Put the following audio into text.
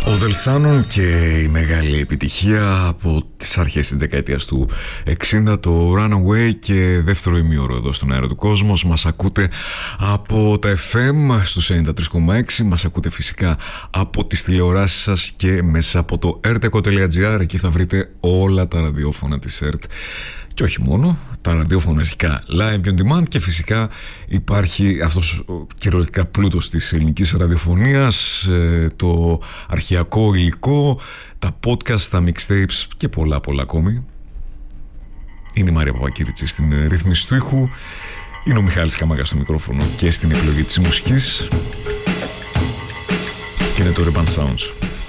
Ο Δελσάνον και η μεγάλη επιτυχία από τις αρχές της δεκαετίας του 60, το Runaway, και δεύτερο ημίωρο εδώ στον αέρα του κόσμος. Μας ακούτε από τα FM στους 93,6, μας ακούτε φυσικά από τις τηλεοράσεις σας και μέσα από το erteco.gr. Εκεί θα βρείτε όλα τα ραδιόφωνα της ΕΡΤ. Και όχι μόνο, τα ραδιόφωνα αρχικά live on demand, και φυσικά υπάρχει αυτός ο κυριολεκτικά πλούτος της ελληνικής ραδιοφωνίας, το αρχαιακό υλικό, τα podcast, τα mixtapes και πολλά ακόμη. Είναι η Μαρία Παπακύριτσι στην ρύθμιση του ήχου, είναι ο Μιχάλης Καμάγας στο μικρόφωνο και στην επιλογή της μουσικής, και είναι το Urban Sounds.